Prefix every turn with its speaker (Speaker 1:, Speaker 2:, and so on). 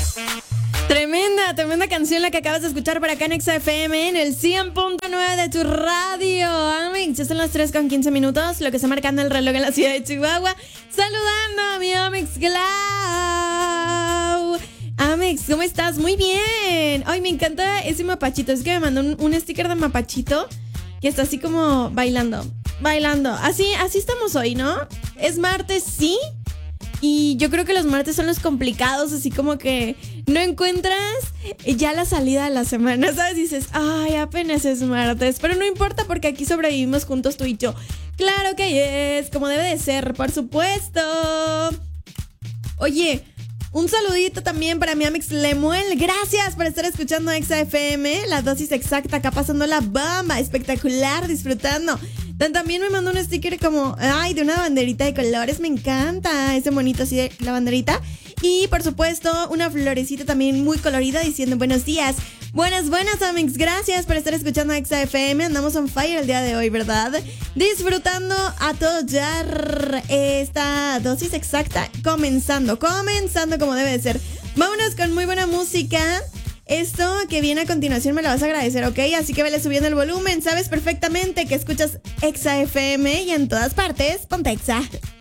Speaker 1: Tremenda canción la que acabas de escuchar por acá en Exa FM en el 100.9 de tu radio. Amix, ya son las 3:15, lo que está marcando el reloj en la ciudad de Chihuahua. Saludando a mi Amix Glau. Amix, ¿cómo estás? Muy bien. Ay, me encanta ese mapachito. Es que me mandó un sticker de mapachito que está así como bailando. Así estamos hoy, ¿no? Es martes, sí. Y yo creo que los martes son los complicados, así como que no encuentras ya la salida de la semana, ¿sabes? Dices, ay, apenas es martes, pero no importa porque aquí sobrevivimos juntos tú y yo. Claro que es, como debe de ser, por supuesto. Oye, un saludito también para mi Amix Lemuel. Gracias por estar escuchando Exa FM, la dosis exacta, acá pasando la bomba, espectacular, disfrutando. También me mandó un sticker como, ay, de una banderita de colores, me encanta ese monito así de la banderita. Y por supuesto, una florecita también muy colorida diciendo buenos días. Buenas, Amix, gracias por estar escuchando Exa FM. Andamos on fire el día de hoy, ¿verdad? Disfrutando a todo dar esta dosis exacta, comenzando como debe de ser. Vámonos con muy buena música. Esto que viene a continuación me lo vas a agradecer, ¿ok? Así que vele subiendo el volumen. Sabes perfectamente que escuchas Exa FM y en todas partes, ponte Exa.